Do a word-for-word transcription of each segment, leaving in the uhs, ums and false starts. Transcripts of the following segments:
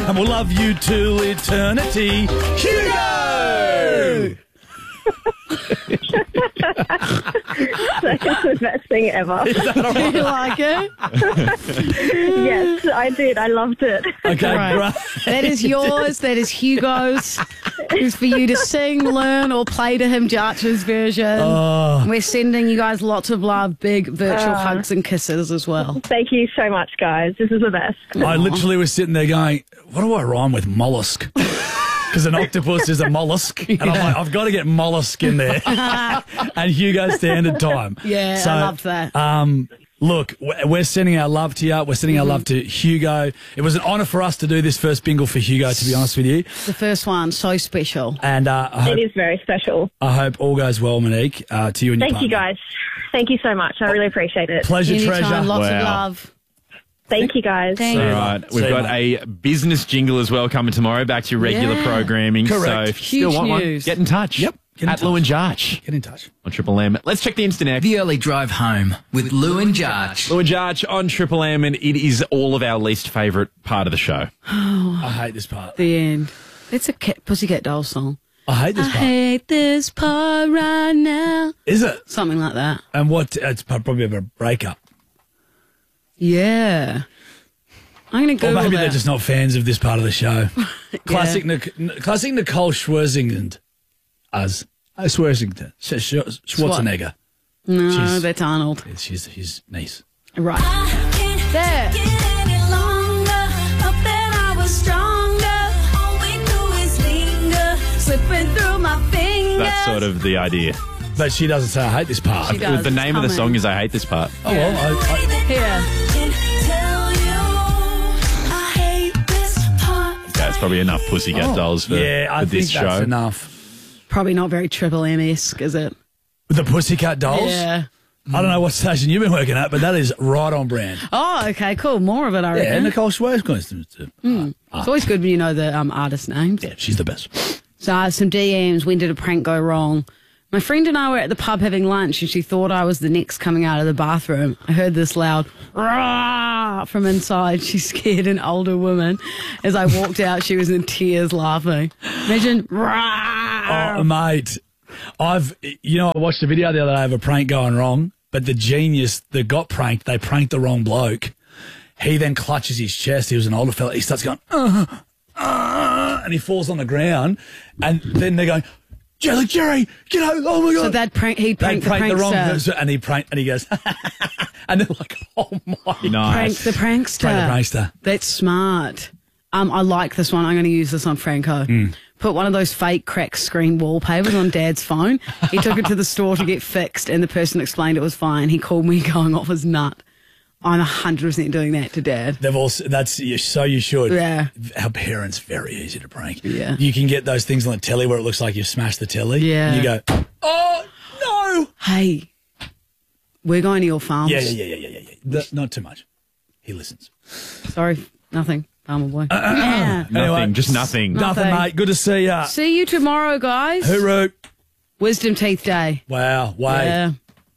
and we'll love you till eternity. Hugo! That is the best thing ever. Is that all right? You like it? Yes, I did. I loved it. Okay, Right. great. That is yours. That is Hugo's. It's for you to sing, learn, or play to him Jarch's version. Oh. We're sending you guys lots of love, big virtual hugs and kisses as well. Thank you so much, guys. This is the best. I literally was sitting there going, what do I rhyme with mollusk? Because an octopus is a mollusk. And I'm like, I've got to get mollusk in there. And Hugo Standard Time. Yeah, So, I loved that. Um, look, we're we're sending our love to you. We're sending our love to Hugo. It was an honour for us to do this first bingle for Hugo, to be honest with you. The first one, so special. And uh, I, hope, It is very special. I hope all goes well, Monique, uh, to you and your Thank you, partner. guys. Thank you so much. I really appreciate it. Pleasure, Anytime, treasure. lots of Wow. love. Thank you, guys. Thank All you. right, we've See you, got mate. a business jingle as well coming tomorrow. Back to your regular Yeah. programming. Correct. So if you Huge still want news. one, get in touch. Yep, get in At touch. Lou and Jarch Get in touch. on Triple M. Let's check the internet. The early drive home with Lou and Jarch. Lou and Jarch on Triple M, and it is all of our least favourite part of the show. I hate this part. The end. It's a cat, Pussycat Dolls song. I hate this I part. hate this part right now. Is it? Something like that. And what? It's probably a breakup. Yeah. I'm going to Or Google maybe that. they're just not fans of this part of the show. Classic, Yeah. Nic- classic Nicole Schwarzenegger. As uh, Schwarzenegger. Sch- Sch- Schwarzenegger. No, She's- that's Arnold. She's his niece. Right. There. That's sort of the idea. But she doesn't say, I hate this part. She does. the It's name of the coming. song is I Hate This Part. Oh, well, I, I, Here. That's probably enough Pussycat Dolls for, yeah, I for think this that's show. enough. Probably not very Triple M-esque, is it? With the Pussycat Dolls? Yeah. I don't know what station you've been working at, but that is right on brand. Oh, okay, cool. More of it, I Yeah, reckon. Nicole Schwarzenegger. It's always good when you know the um, artist names. Yeah, she's the best. So I have some D Ms. When did a prank go wrong? My friend and I were at the pub having lunch and she thought I was the next coming out of the bathroom. I heard this loud rah from inside. She scared an older woman. As I walked out, she was in tears laughing. Imagine rah. Oh, mate, I've, you know, I watched a video the other day of a prank going wrong, but the genius that got pranked, they pranked the wrong bloke. He then clutches his chest. He was an older fella. He starts going, uh, uh, and he falls on the ground. And then they're going, Jerry, Jerry, get out. Oh, my God. So that prank, he they pranked the pranked the wrong prankster. person. And he pranked, and he goes, and they're like, oh, my. Pranked Nice. the prankster. Pranked the prankster. That's smart. Um, I like this one. I'm going to use this on Franco. Mm. Put one of those fake cracked screen wallpapers on Dad's phone. He took it to the store to get fixed, and the person explained it was fine. He called me going off his nut. I'm one hundred percent doing that to Dad. They've also, that's, so you should. Yeah. Our parents, very easy to prank. Yeah. You can get those things on the telly where it looks like you've smashed the telly. Yeah. And you go, oh, no. Hey, we're going to your farm. Yeah, yeah, yeah, yeah, yeah, yeah. The, not too much. He listens. Sorry, nothing, farmer boy. Uh, Yeah. Nothing, Anyway. just nothing. Nothing, Nothing. mate. Good to see ya. See you tomorrow, guys. Hooroo. Wisdom Teeth Day. Wow. Way. Yeah.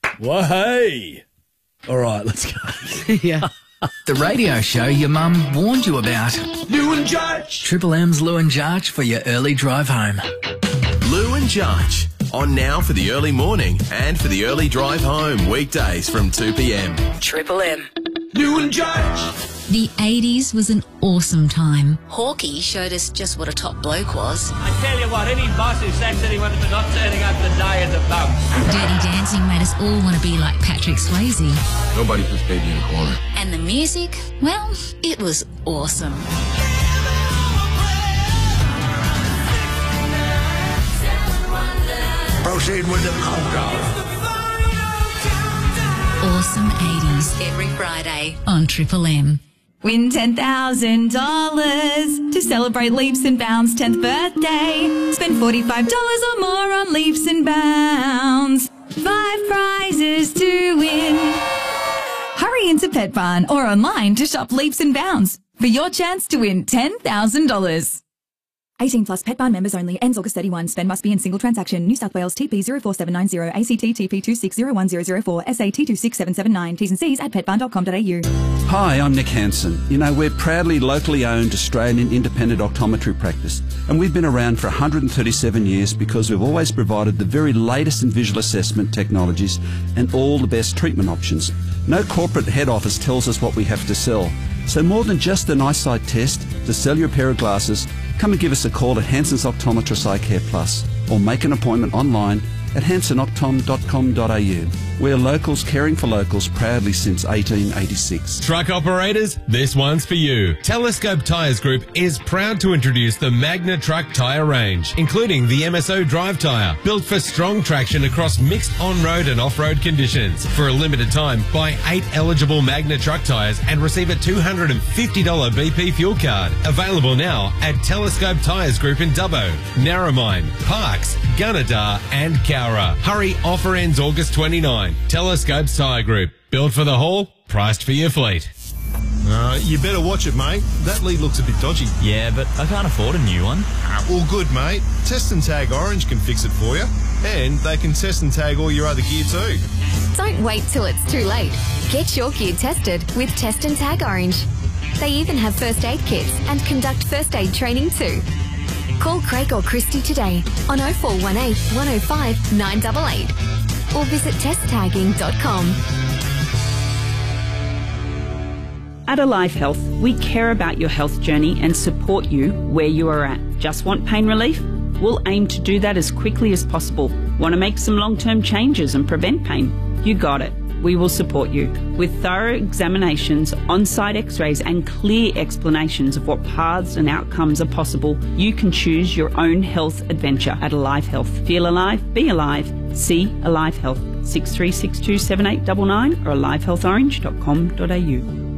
Way. All right, let's go. yeah. The radio show your mum warned you about. Lou and Judge. Triple M's Lou and Jarch for your early drive home. Lou and Jarch, on now for the early morning and for the early drive home, weekdays from two p m. Triple M. Lou and Judge. The eighties was an awesome time. Hawkeye showed us just what a top bloke was. I tell you what, any boss who sacks anyone for not turning up the day is a bum. Dirty Dancing made us all want to be like Patrick Swayze. Nobody puts baby in a corner. And the music, well, it was awesome. Proceed with the countdown. Awesome eighties. Every Friday on Triple M. Win ten thousand dollars to celebrate Leaps and Bounds' tenth birthday. Spend forty-five dollars or more on Leaps and Bounds. Five prizes to win. Hurry into Pet Barn or online to shop Leaps and Bounds for your chance to win ten thousand dollars. eighteen plus Pet Barn members only. Ends August thirty-first. Spend must be in single transaction. New South Wales T P zero four seven nine zero, A C T T P two six zero one zero zero four, S A T two six seven seven nine. T's and C's at pet barn dot com dot a u. Hi, I'm Nick Hansen. You know, we're proudly locally owned Australian independent optometry practice, and we've been around for one hundred thirty-seven years because we've always provided the very latest in visual assessment technologies and all the best treatment options. No corporate head office tells us what we have to sell. So more than just an eyesight test to sell your pair of glasses, come and give us a call at Hansen's Optometrist Eye Care Plus, or make an appointment online at hansen optom dot com dot a u. We're locals caring for locals proudly since eighteen eighty-six. Truck operators, this one's for you. Telescope Tyres Group is proud to introduce the Magna Truck tyre range, including the M S O Drive tyre, built for strong traction across mixed on-road and off-road conditions. For a limited time, buy eight eligible Magna Truck tyres and receive a two hundred fifty dollars B P fuel card. Available now at Telescope Tyres Group in Dubbo, Narromine, Parkes, Gunnedah and Cowra. Hurry, offer ends August twenty-ninth. Telescope Tyre Group. Built for the haul, priced for your fleet. Uh, you better watch it, mate. That lead looks a bit dodgy. Yeah, but I can't afford a new one. Uh, all good, mate. Test and Tag Orange can fix it for you. And they can test and tag all your other gear too. Don't wait till it's too late. Get your gear tested with Test and Tag Orange. They even have first aid kits and conduct first aid training too. Call Craig or Christy today on oh four one eight, one oh five, nine eight eight or visit test tagging dot com. At Alive Health, we care about your health journey and support you where you are at. Just want pain relief? We'll aim to do that as quickly as possible. Want to make some long-term changes and prevent pain? You got it. We will support you. With thorough examinations, on-site x-rays and clear explanations of what paths and outcomes are possible, you can choose your own health adventure at Alive Health. Feel alive, be alive. See Alive Health, six three six two seven eight nine nine or alive health orange dot com dot a u.